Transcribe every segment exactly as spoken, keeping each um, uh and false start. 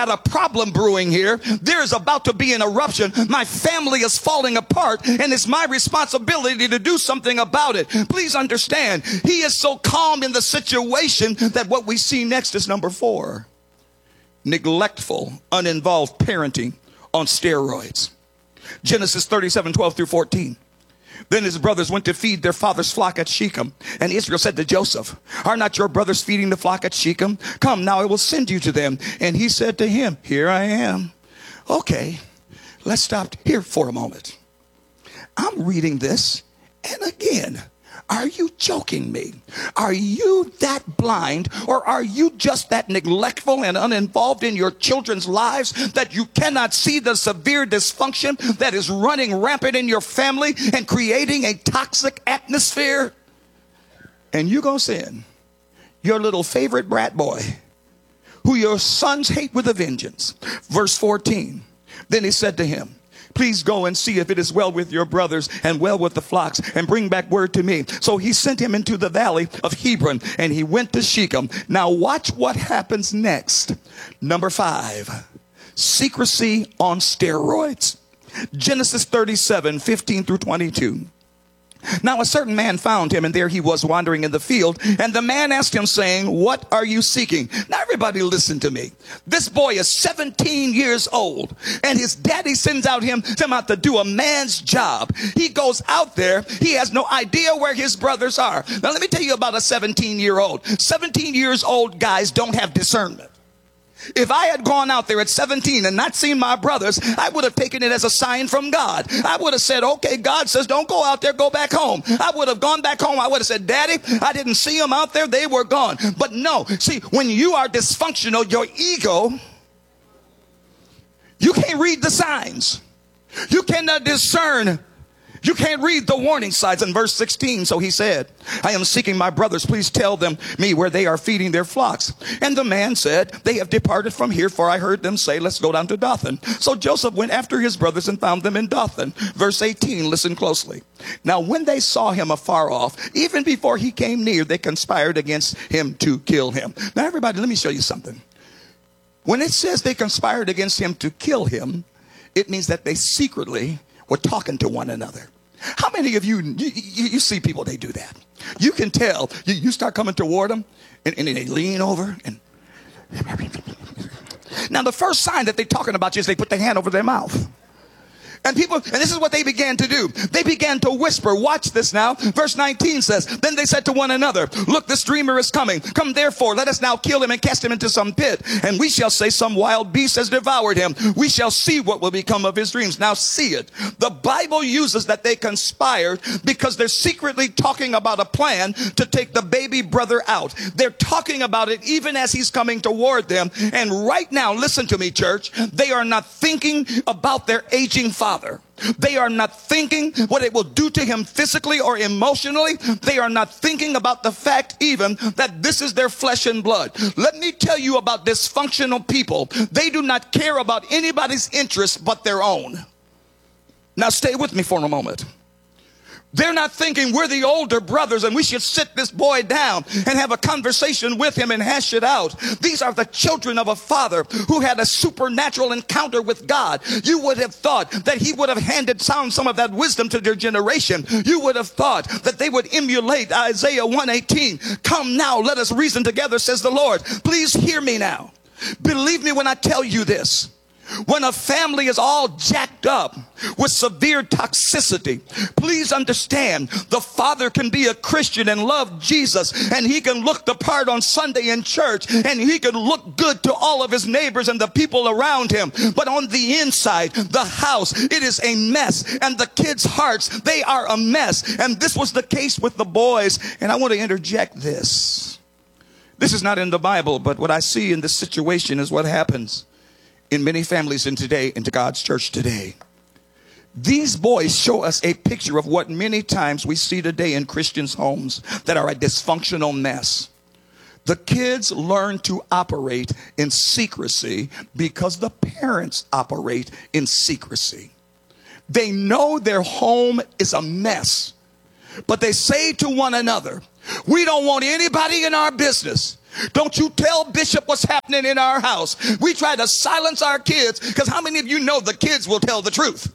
A problem brewing here. There is about to be an eruption. My family is falling apart, and it's my responsibility to do something about it. Please understand, he is so calm in the situation that what we see next is number four. Neglectful, uninvolved parenting on steroids. Genesis thirty-seven, twelve through fourteen. Then his brothers went to feed their father's flock at Shechem. And Israel said to Joseph, are not your brothers feeding the flock at Shechem? Come, now I will send you to them. And he said to him, here I am. Okay, let's stop here for a moment. I'm reading this, and again, are you joking me? Are you that blind, or are you just that neglectful and uninvolved in your children's lives that you cannot see the severe dysfunction that is running rampant in your family and creating a toxic atmosphere? And you go send your little favorite brat boy, who your sons hate with a vengeance. Verse fourteen. Then he said to him, please go and see if it is well with your brothers and well with the flocks, and bring back word to me. So he sent him into the valley of Hebron, and he went to Shechem. Now watch what happens next. Number five, secrecy on steroids. Genesis thirty-seven, fifteen through twenty-two. Now a certain man found him, and there he was wandering in the field. And the man asked him, saying, what are you seeking? Now everybody listen to me. This boy is seventeen years old, and his daddy sends out him, him out to do a man's job. He goes out there. He has no idea where his brothers are. Now let me tell you about a seventeen year old. seventeen years old guys don't have discernment. If I had gone out there at seventeen and not seen my brothers, I would have taken it as a sign from God. I would have said, okay, God says, don't go out there, go back home. I would have gone back home. I would have said, Daddy, I didn't see them out there. They were gone. But no, see, when you are dysfunctional, your ego, you can't read the signs. You cannot discern. You can't read the warning signs. In verse sixteen, so he said, I am seeking my brothers. Please tell them me where they are feeding their flocks. And the man said, they have departed from here, for I heard them say, let's go down to Dothan. So Joseph went after his brothers and found them in Dothan. Verse eighteen, listen closely. Now when they saw him afar off, even before he came near, they conspired against him to kill him. Now everybody, let me show you something. When it says they conspired against him to kill him, it means that they secretly were talking to one another. How many of you, you, you, you see people, they do that. You can tell. You, you start coming toward them, and, and they lean over. And now the first sign that they're talking about you is they put their hand over their mouth. And people, and this is what they began to do. They began to whisper. Watch this now. Verse nineteen says, then they said to one another, look, this dreamer is coming. Come therefore, let us now kill him and cast him into some pit. And we shall say some wild beast has devoured him. We shall see what will become of his dreams. Now see it. The Bible uses that they conspired because they're secretly talking about a plan to take the baby brother out. They're talking about it even as he's coming toward them. And right now, listen to me, church. They are not thinking about their aging father. They are not thinking what it will do to him physically or emotionally. They are not thinking about the fact even that this is their flesh and blood. Let me tell you about dysfunctional people. They do not care about anybody's interests but their own. Now stay with me for a moment. They're not thinking we're the older brothers and we should sit this boy down and have a conversation with him and hash it out. These are the children of a father who had a supernatural encounter with God. You would have thought that he would have handed down some of that wisdom to their generation. You would have thought that they would emulate Isaiah one eighteen. Come now, let us reason together, says the Lord. Please hear me now. Believe me when I tell you this. When a family is all jacked up with severe toxicity, please understand the father can be a Christian and love Jesus, and he can look the part on Sunday in church, and he can look good to all of his neighbors and the people around him. But on the inside, the house, it is a mess, and the kids' hearts, they are a mess. And this was the case with the boys. And I want to interject this. This is not in the Bible, but what I see in this situation is what happens in many families in today, into God's church today. These boys show us a picture of what many times we see today in Christians' homes that are a dysfunctional mess. The kids learn to operate in secrecy because the parents operate in secrecy. They know their home is a mess, but they say to one another, we don't want anybody in our business. Don't you tell Bishop what's happening in our house. We try to silence our kids because how many of you know the kids will tell the truth?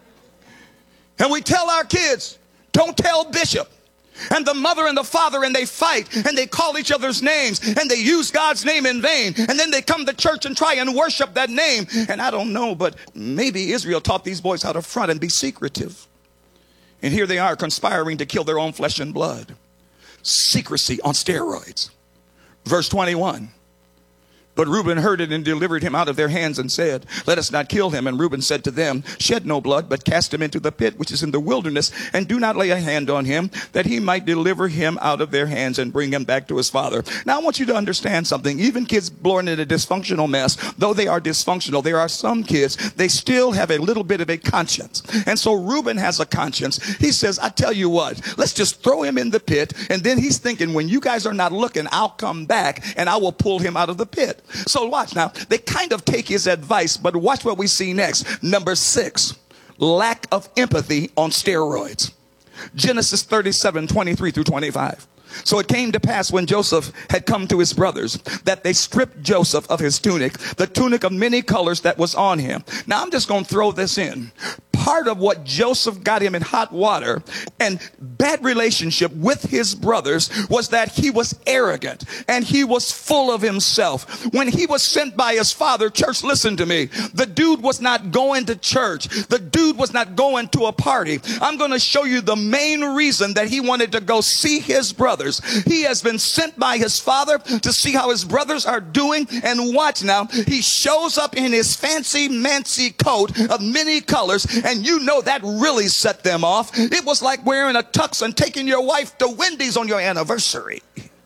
And we tell our kids, don't tell Bishop. And the mother and the father, and they fight and they call each other's names and they use God's name in vain. And then they come to church and try and worship that name. And I don't know, but maybe Israel taught these boys how to front and be secretive. And here they are conspiring to kill their own flesh and blood. Secrecy on steroids. Verse twenty-one. But Reuben heard it and delivered him out of their hands and said, let us not kill him. And Reuben said to them, shed no blood, but cast him into the pit which is in the wilderness, and do not lay a hand on him, that he might deliver him out of their hands and bring him back to his father. Now I want you to understand something. Even kids born in a dysfunctional mess, though they are dysfunctional, there are some kids, they still have a little bit of a conscience. And so Reuben has a conscience. He says, I tell you what, let's just throw him in the pit. And then he's thinking, when you guys are not looking, I'll come back and I will pull him out of the pit. So watch now, they kind of take his advice, but watch what we see next. Number six, lack of empathy on steroids. Genesis thirty-seven, twenty-three through twenty-five. So it came to pass when Joseph had come to his brothers that they stripped Joseph of his tunic, the tunic of many colors that was on him. Now I'm just going to throw this in. Part of what Joseph got him in hot water and bad relationship with his brothers was that he was arrogant and he was full of himself. When he was sent by his father, church, listen to me. The dude was not going to church. The dude was not going to a party. I'm going to show you the main reason that he wanted to go see his brothers. He has been sent by his father to see how his brothers are doing. And watch now, he shows up in his fancy mancy coat of many colors, and you know that really set them off. It was like wearing a tux and taking your wife to Wendy's on your anniversary.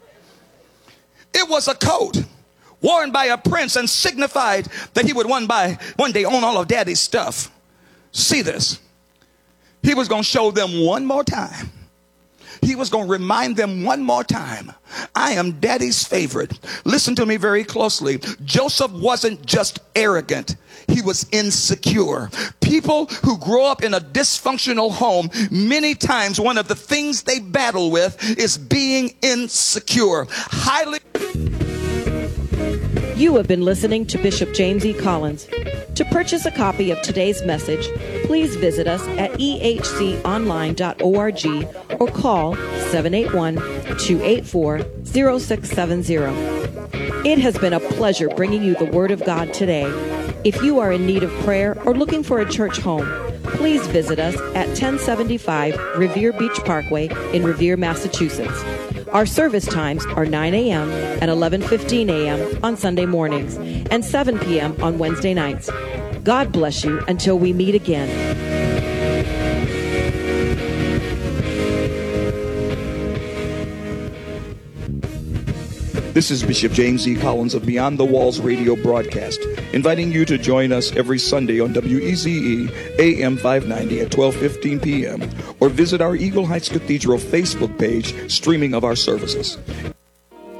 It was a coat worn by a prince and signified that he would one by one day own all of daddy's stuff. See this. He was going to show them one more time. He was going to remind them one more time, I am daddy's favorite. Listen to me very closely. Joseph wasn't just arrogant. He was insecure. People who grow up in a dysfunctional home, many times one of the things they battle with is being insecure. Highly. You have been listening to Bishop James E. Collins. To purchase a copy of today's message, please visit us at e h c online dot org or call seven eight one, two eight four, zero six seven zero. It has been a pleasure bringing you the Word of God today. If you are in need of prayer or looking for a church home, please visit us at ten seventy-five Revere Beach Parkway in Revere, Massachusetts. Our service times are nine a.m. and eleven fifteen a.m. on Sunday mornings and seven p.m. on Wednesday nights. God bless you until we meet again. This is Bishop James E. Collins of Beyond the Walls radio broadcast, inviting you to join us every Sunday on W E Z E A M five ninety at twelve fifteen p.m. or visit our Eagle Heights Cathedral Facebook page streaming of our services.